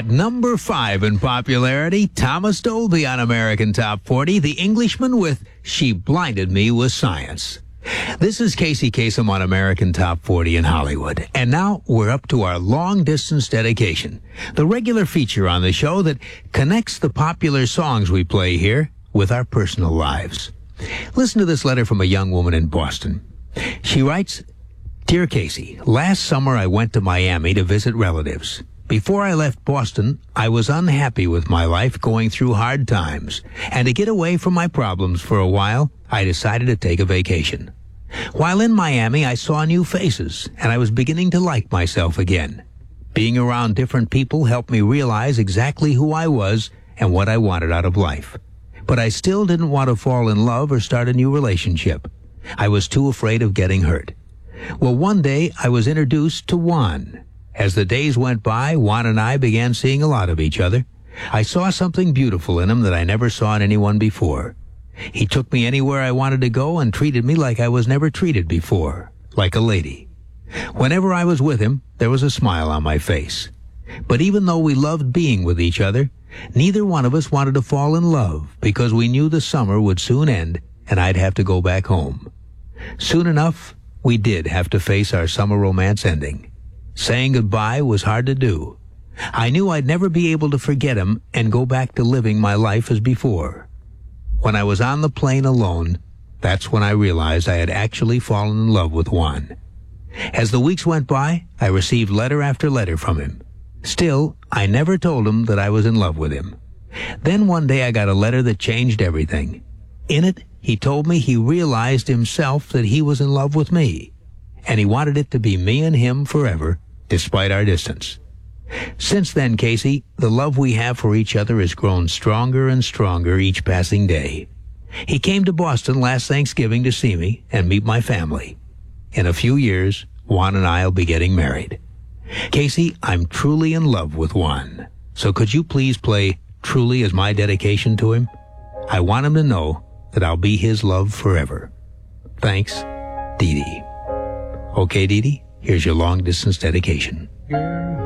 At number 5 in popularity, Thomas Dolby on American Top 40, The Englishman with She Blinded Me with Science. This is Casey Kasem on American Top 40 in Hollywood. And now we're up to our long-distance dedication, the regular feature on the show that connects the popular songs we play here with our personal lives. Listen to this letter from a young woman in Boston. She writes, Dear Casey, last summer I went to Miami to visit relatives. Before I left Boston, I was unhappy with my life, going through hard times. And to get away from my problems for a while, I decided to take a vacation. While in Miami, I saw new faces, and I was beginning to like myself again. Being around different people helped me realize exactly who I was and what I wanted out of life. But I still didn't want to fall in love or start a new relationship. I was too afraid of getting hurt. Well, one day I was introduced to Juan. As the days went by, Juan and I began seeing a lot of each other. I saw something beautiful in him that I never saw in anyone before. He took me anywhere I wanted to go and treated me like I was never treated before, like a lady. Whenever I was with him, there was a smile on my face. But even though we loved being with each other, neither one of us wanted to fall in love because we knew the summer would soon end and I'd have to go back home. Soon enough, we did have to face our summer romance ending. Saying goodbye was hard to do. I knew I'd never be able to forget him and go back to living my life as before. When I was on the plane alone, that's when I realized I had actually fallen in love with Juan. As the weeks went by, I received letter after letter from him. Still, I never told him that I was in love with him. Then one day I got a letter that changed everything. In it, he told me he realized himself that he was in love with me, and he wanted it to be me and him forever, despite our distance. Since then, Casey, the love we have for each other has grown stronger and stronger each passing day. He came to Boston last Thanksgiving to see me and meet my family. In a few years, Juan and I will be getting married. Casey, I'm truly in love with Juan. So could you please play Truly as my dedication to him? I want him to know that I'll be his love forever. Thanks, Dee Dee. Okay, Dee Dee, here's your long-distance dedication.